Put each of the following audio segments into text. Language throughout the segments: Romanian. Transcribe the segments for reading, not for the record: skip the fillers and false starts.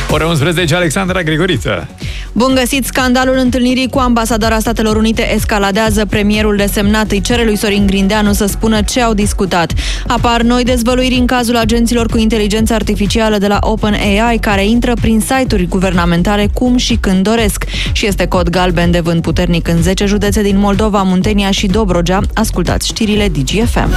Ora 11, Alexandra Grigoriță. Bun găsit! Scandalul întâlnirii cu ambasadora Statelor Unite escaladează. Premierul desemnat îi cere lui Sorin Grindeanu să spună ce au discutat. Apar noi dezvăluiri în cazul agenților cu inteligență artificială de la OpenAI, care intră prin site-uri guvernamentale cum și când doresc. Și este cod galben de vânt puternic în 10 județe din Moldova, Muntenia și Dobrogea. Ascultați știrile DGFM.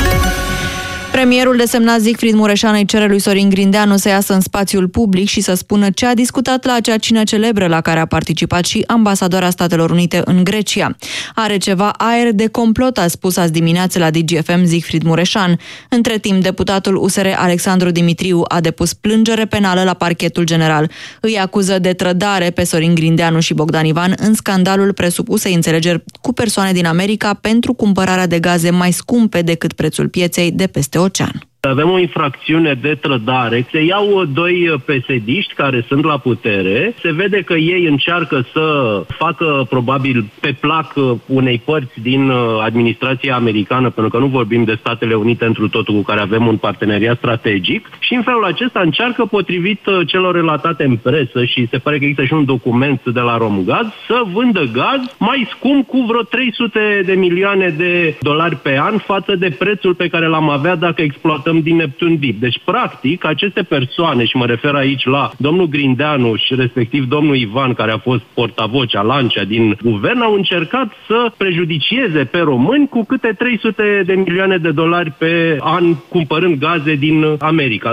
Premierul desemnat Siegfried Mureșan îi cere lui Sorin Grindeanu să iasă în spațiul public și să spună ce a discutat la acea cină celebră la care a participat și ambasadora Statelor Unite în Grecia. Are ceva aer de complot, a spus azi dimineață la DGFM Siegfried Mureșan. Între timp, deputatul USR Alexandru Dimitriu a depus plângere penală la Parchetul General. Îi acuză de trădare pe Sorin Grindeanu și Bogdan Ivan în scandalul presupusei înțelegeri cu persoane din America pentru cumpărarea de gaze mai scumpe decât prețul pieței de peste ocean. Avem o infracțiune de trădare. Se iau doi pesediști care sunt la putere. Se vede că ei încearcă să facă probabil pe plac unei părți din administrația americană, pentru că nu vorbim de Statele Unite întru totul, cu care avem un parteneriat strategic. Și în felul acesta încearcă, potrivit celor relatate în presă, și se pare că există și un document de la Romgaz, să vândă gaz mai scump cu vreo 300 de milioane de dolari pe an față de prețul pe care l-am avea dacă exploatăm din Neptun Deep. Deci, practic, aceste persoane, și mă refer aici la domnul Grindeanu și respectiv domnul Ivan, care a fost portavocea, lancea din guvern, au încercat să prejudicieze pe români cu câte 300 de milioane de dolari pe an, cumpărând gaze din America.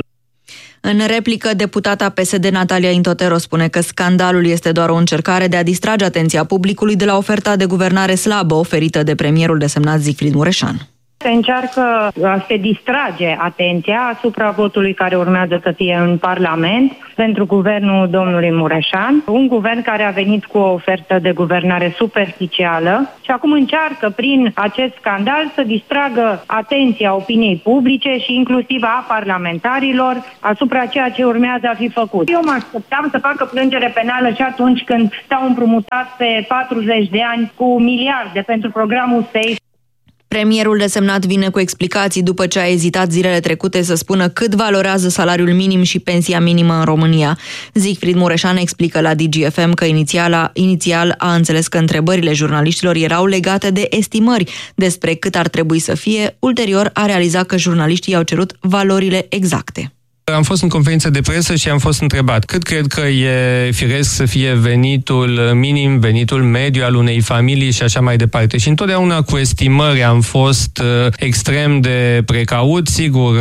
În replică, deputata PSD Natalia Intotero spune că scandalul este doar o încercare de a distrage atenția publicului de la oferta de guvernare slabă oferită de premierul desemnat Siegfried Mureșan. Se încearcă a se distrage atenția asupra votului care urmează să fie în Parlament pentru guvernul domnului Mureșan, un guvern care a venit cu o ofertă de guvernare superficială și acum încearcă prin acest scandal să distragă atenția opiniei publice și inclusiv a parlamentarilor asupra ceea ce urmează a fi făcut. Eu mă așteptam să facă plângere penală și atunci când s-au împrumutat pe 40 de ani cu miliarde pentru programul SAFE. Premierul desemnat vine cu explicații după ce a ezitat zilele trecute să spună cât valorează salariul minim și pensia minimă în România. Siegfried Mureșan explică la DGFM că inițial a înțeles că întrebările jurnaliștilor erau legate de estimări despre cât ar trebui să fie, ulterior a realizat că jurnaliștii i-au cerut valorile exacte. Am fost în conferință de presă și am fost întrebat cât cred că e firesc să fie venitul minim, venitul mediu al unei familii și așa mai departe. Și întotdeauna cu estimări am fost extrem de precaut. Sigur,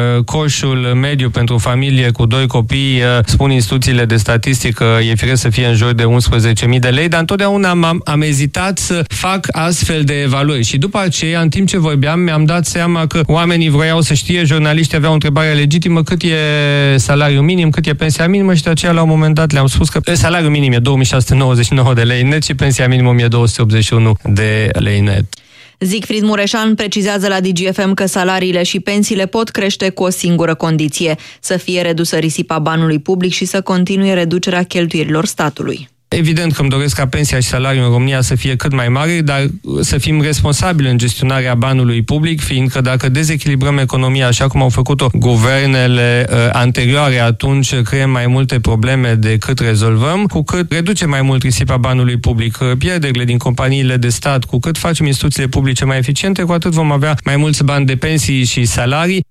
coșul mediu pentru familie cu 2 copii, spun instituțiile de statistică, e firesc să fie în jur de 11.000 de lei, dar întotdeauna am ezitat să fac astfel de evaluări. Și după aceea, în timp ce vorbeam, mi-am dat seama că oamenii vroiau să știe, jurnaliștii aveau o întrebare legitimă, cât e salariul minim, cât e pensia minimă, și de aceea la un moment dat le-am spus că salariul minim e 2699 de lei net și pensia minimă 1281 de lei net. Siegfried Mureșan precizează la DGFM că salariile și pensiile pot crește cu o singură condiție: să fie redusă risipa banului public și să continue reducerea cheltuielilor statului. Evident că îmi doresc ca pensia și salariul în România să fie cât mai mari, dar să fim responsabili în gestionarea banului public, fiindcă dacă dezechilibrăm economia așa cum au făcut-o guvernele anterioare, atunci creăm mai multe probleme decât rezolvăm. Cu cât reducem mai mult risipa banului public, pierderile din companiile de stat, cu cât facem instituțiile publice mai eficiente, cu atât vom avea mai mulți bani de pensii și salarii.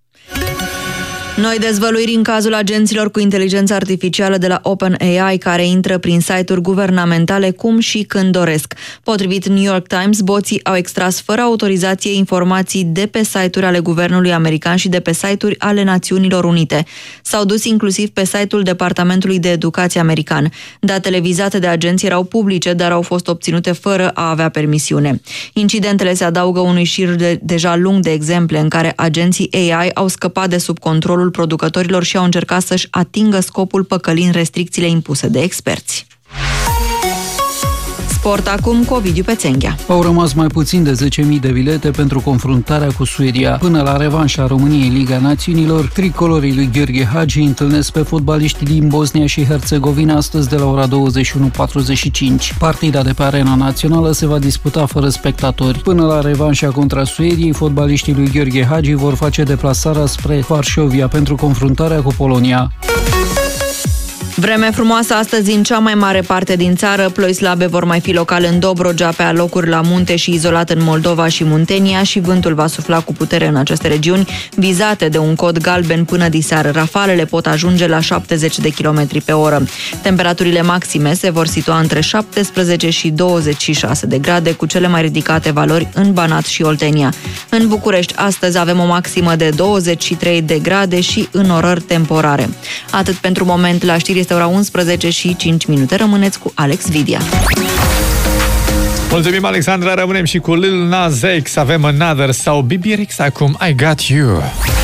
Noi dezvăluiri în cazul agenților cu inteligență artificială de la OpenAI, care intră prin site-uri guvernamentale cum și când doresc. Potrivit New York Times, boții au extras fără autorizație informații de pe site-uri ale guvernului american și de pe site-uri ale Națiunilor Unite. S-au dus inclusiv pe site-ul Departamentului de Educație american. Datele vizate de agenți erau publice, dar au fost obținute fără a avea permisiune. Incidentele se adaugă unui șir deja lung de exemple în care agenții AI au scăpat de sub controlul producătorilor și au încercat să-și atingă scopul păcălind restricțiile impuse de experți. Sport acum cu Ovidiu Pețenghea. Au rămas mai puțin de 10.000 de bilete pentru confruntarea cu Suedia. Până la revanșa României în Liga Națiunilor, tricolorii lui Gheorghe Hagi întâlnesc pe fotbaliștii din Bosnia și Herțegovina astăzi de la ora 21:45. Partida de pe Arena Națională se va disputa fără spectatori. Până la revanșa contra Suediei, fotbaliștii lui Gheorghe Hagi vor face deplasarea spre Varșovia pentru confruntarea cu Polonia. Vreme frumoasă astăzi în cea mai mare parte din țară. Ploi slabe vor mai fi local în Dobrogea, pe alocuri la munte și izolat în Moldova și Muntenia, și vântul va sufla cu putere în aceste regiuni vizate de un cod galben până diseară. Rafalele pot ajunge la 70 de km pe oră. Temperaturile maxime se vor situa între 17 și 26 de grade, cu cele mai ridicate valori în Banat și Oltenia. În București astăzi avem o maximă de 23 de grade și înnorări temporare. Atât pentru moment. La știri este ora 11 și 5 minute. Rămâneți cu Alex Vidia. Mulțumim, Alexandra. Rămânem și cu Lil Nas X. Avem Another sau BB Rex acum, I Got You.